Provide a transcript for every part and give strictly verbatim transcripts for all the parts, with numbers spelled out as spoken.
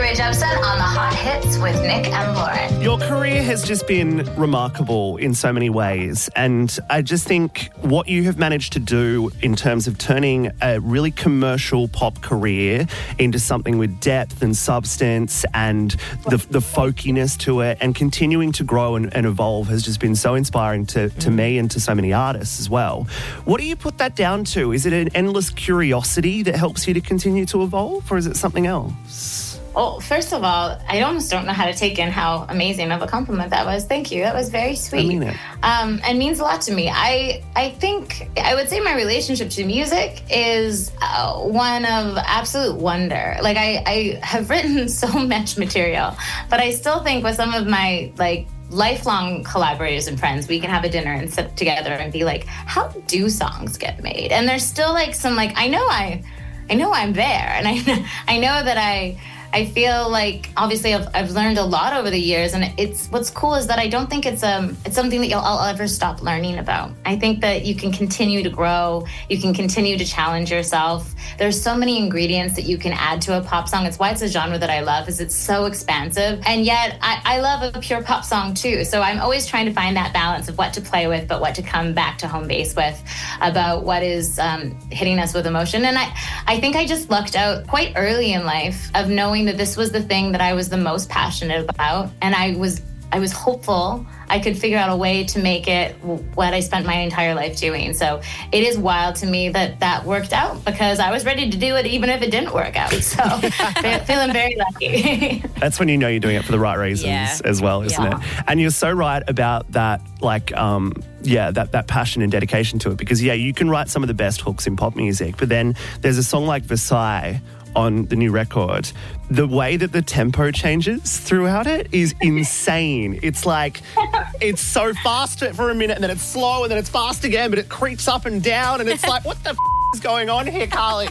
Ray Jepsen on the Hot Hits with Nick and Lauren. Your career has just been remarkable in so many ways, and I just think what you have managed to do in terms of turning a really commercial pop career into something with depth and substance and the, the folkiness to it, and continuing to grow and, and evolve has just been so inspiring to, to me and to so many artists as well. What do you put that down to? Is it an endless curiosity that helps you to continue to evolve, or is it something else? Well, first of all, I almost don't know how to take in how amazing of a compliment that was. Thank you. That was very sweet. I mean it. Um, and means a lot to me. I I think, I would say my relationship to music is uh, one of absolute wonder. Like, I, I have written so much material, but I still think with some of my, like, lifelong collaborators and friends, we can have a dinner and sit together and be like, how do songs get made? And there's still, like, some, like, I know I, I know I'm there, and I, I know that I... I feel like, obviously, I've, I've learned a lot over the years, and it's what's cool is that I don't think it's um it's something that you'll I'll ever stop learning about. I think that you can continue to grow, you can continue to challenge yourself. There's so many ingredients that you can add to a pop song. It's why it's a genre that I love, is it's so expansive, and yet I, I love a pure pop song too. So I'm always trying to find that balance of what to play with, but what to come back to home base with, about what is um, hitting us with emotion. And I I think I just lucked out quite early in life of knowing that this was the thing that I was the most passionate about, and I was I was hopeful I could figure out a way to make it what I spent my entire life doing. So it is wild to me that that worked out, because I was ready to do it even if it didn't work out. So feeling very lucky. That's when you know you're doing it for the right reasons yeah. as well, isn't yeah. it? And you're so right about that, like, um, yeah, that, that passion and dedication to it, because, yeah, you can write some of the best hooks in pop music, but then there's a song like Versailles on the new record. The way that the tempo changes throughout it is insane. It's like, it's so fast for a minute, and then it's slow, and then it's fast again, but it creeps up and down, and it's like, what the f*** is going on here, Carly?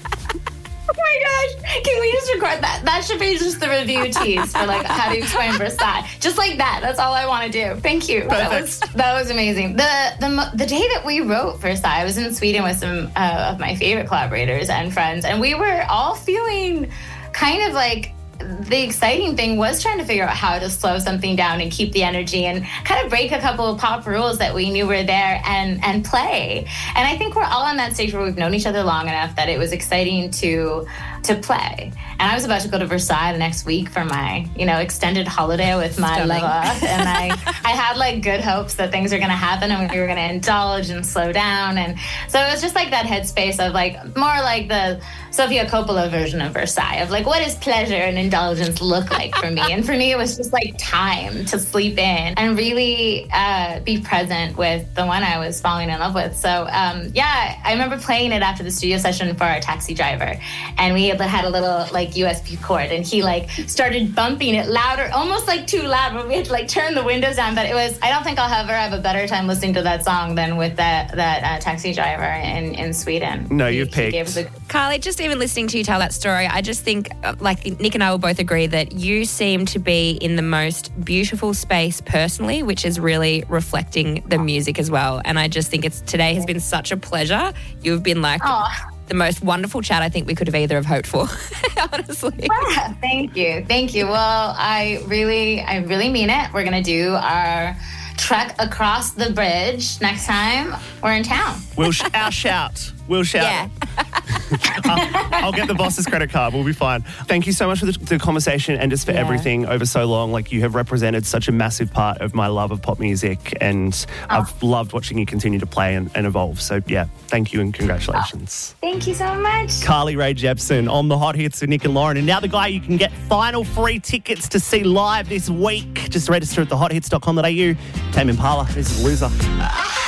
Oh my gosh, can we just record that? That should be just the review tease for, like, how to explain Versailles. Just like that. That's all I want to do. Thank you. Perfect. That was that was amazing. The the the day that we wrote Versailles, I was in Sweden with some uh, of my favorite collaborators and friends, and we were all feeling kind of like, the exciting thing was trying to figure out how to slow something down and keep the energy and kind of break a couple of pop rules that we knew were there and and play. And I think we're all on that stage where we've known each other long enough that it was exciting to to play. And I was about to go to Versailles the next week for my, you know, extended holiday with my Stunning. lover. And I, I had, like, good hopes that things are going to happen and we were going to indulge and slow down. And so it was just like that headspace of, like, more like the Sofia Coppola version of Versailles, of, like, what does pleasure and indulgence look like for me? And for me, it was just, like, time to sleep in and really uh, be present with the one I was falling in love with. So, um, yeah, I remember playing it after the studio session for our taxi driver. And we had a little, like, U S B cord, and he, like, started bumping it louder, almost, like, too loud, but we had to, like, turn the windows down. But it was, I don't think I'll ever have a better time listening to that song than with that that uh, taxi driver in, in Sweden. No, He- you've he gave picked. us a- Carly, just even listening to you tell that story, I just think, uh, like, Nick and I will both agree that you seem to be in the most beautiful space personally, which is really reflecting the music as well. And I just think it's today has been such a pleasure. You've been, like, Aw. the most wonderful chat I think we could have either have hoped for, honestly. Ah, Thank you. Thank you. Well, I really, I really mean it. We're going to do our trek across the bridge next time we're in town. We'll sh- our shout. We'll shout. Yeah. I'll, I'll get the boss's credit card. We'll be fine. Thank you so much for the, the conversation and just for Yeah. everything over so long. Like, you have represented such a massive part of my love of pop music, and Oh. I've loved watching you continue to play and, and evolve. So, yeah, thank you and congratulations. Thank you so much. Carly Rae Jepsen on the Hot Hits with Nick and Lauren. And now the guy you can get final free tickets to see live this week. Just register at the hot hits dot com dot a u. Tame Impala, this is Loser.